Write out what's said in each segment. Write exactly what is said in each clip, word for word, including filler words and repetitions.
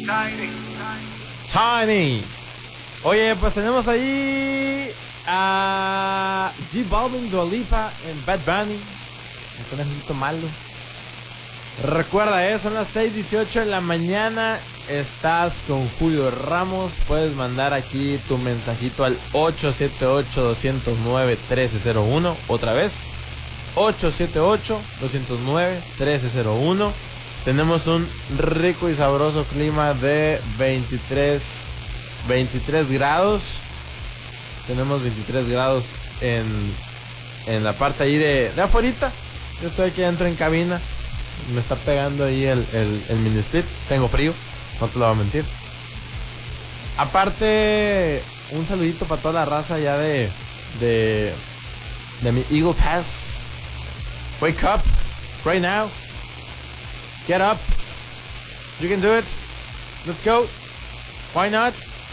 Tiny. Oye, pues tenemos ahí a J Balvin, Dua Lipa en Bad Bunny. Un conejito malo. Recuerda, eh, son las seis dieciocho de la mañana. Estás con Julio Ramos. Puedes mandar aquí tu mensajito al ocho siete ocho, dos cero nueve, uno tres cero uno. Otra vez, ocho siete ocho, dos cero nueve, uno tres cero uno. Tenemos un rico y sabroso clima de veintitrés, veintitrés grados. Tenemos veintitrés grados en, en la parte ahí de, de afuerita. Yo estoy aquí adentro en cabina. Me está pegando ahí el, el, el mini split. Tengo frío, no te lo voy a mentir. Aparte, un saludito para toda la raza ya de, de, de mi Eagle Pass. Wake up right now. Get up. You can do it. Let's go. Why not?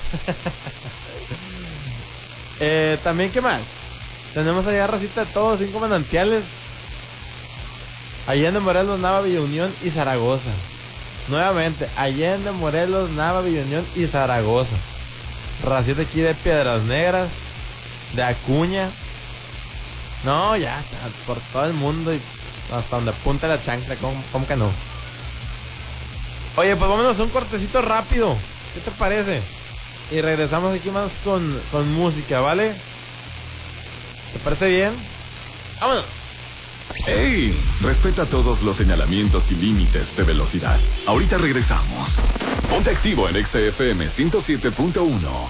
eh, también, ¿qué más? Tenemos allá racita de todos, cinco manantiales. Allende, Morelos, Nava, Villa Unión y Zaragoza. Nuevamente, Allende, Morelos, Nava, Villa Unión y Zaragoza. Racita aquí de Piedras Negras, de Acuña. No, ya, por todo el mundo y hasta donde apunta la chancla, ¿cómo, cómo que no? Oye, pues vámonos a un cortecito rápido. ¿Qué te parece? Y regresamos aquí más con, con música, ¿vale? ¿Te parece bien? ¡Vámonos! ¡Ey! Respeta todos los señalamientos y límites de velocidad. Ahorita regresamos. Ponte activo en X F M ciento siete punto uno.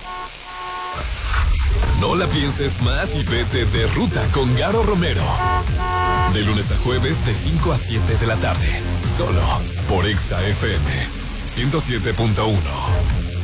No la pienses más y vete de ruta con Garo Romero. De lunes a jueves de cinco a siete de la tarde. Solo por X F M ciento siete punto uno.